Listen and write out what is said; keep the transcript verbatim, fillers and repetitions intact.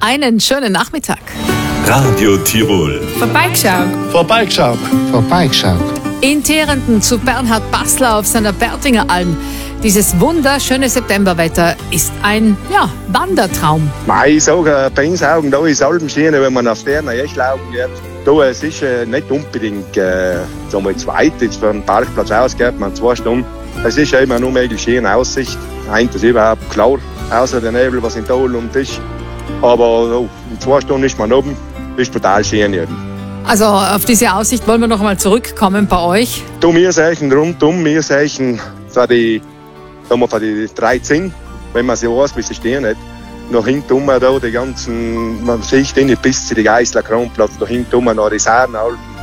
Einen schönen Nachmittag. Radio Tirol. Vorbeigeschaut. Vorbeigeschaut. Vorbeigeschaut. In Teerenden zu Bernhard Bassler auf seiner Bertinger Alm. Dieses wunderschöne Septemberwetter ist ein ja, Wandertraum. Ich sage, bei uns Augen, da ist Alpenschöne, wenn man auf der echt laufen geht. Da, es ist äh, nicht unbedingt äh, sagen wir, zu weit, jetzt für einen Parkplatz ausgeht man zwei Stunden. Es ist immer nur möglich schöne Aussicht. Eins ist überhaupt klar, außer der Nebel, was im Tal und ist. Aber oh, in zwei Stunden ist man oben, ist total schön eben. Also auf diese Aussicht wollen wir noch mal zurückkommen bei euch. Da wir sehen rundum, wir sehen für die, sagen wir, für die dreizehn, wenn man sie weiß, wie sie stehen hat. Nach hinten da die ganzen, man sieht nicht bis zu den Geisler Kronplatz, nach hinten noch die Sarnalpen.